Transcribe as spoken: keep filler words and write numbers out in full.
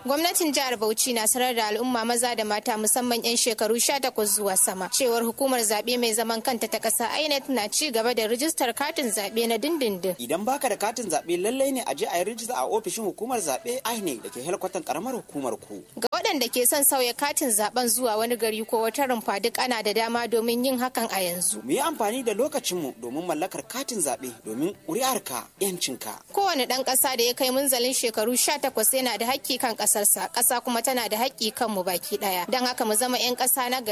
Gwamnatin jihar Bauchi na sanar da al'umma maza da mata musamman 'yan shekaru sha takwas zuwa sama cewar hukumar zaɓe mai zaman kanta ta ƙasa I N E C na ci gaba da rijistar katin zaɓe na dindindin. Idan baka da katin zaɓe lallai ne a je a yi rijista a ofishin hukumar zaɓe I N E C da ke helkwatan karamar hukumar ku. Ga waɗanda ke son sauya katin zaɓen zuwa wani gari ko wata rumfa duk ana da dama domin yin hakan a yanzu. Mu yi amfani da lokacinmu domin mallakar katin zaɓe domin ƙuri'arka 'yancinka. Kowane ɗan ƙasa da ya kai munzalin shekaru sha takwas yana da haƙƙi kan ƙasarsa, ƙasa kuma tana da haƙƙi kan mu baki ɗaya. Don haka mu zama 'yan ƙasa na gari.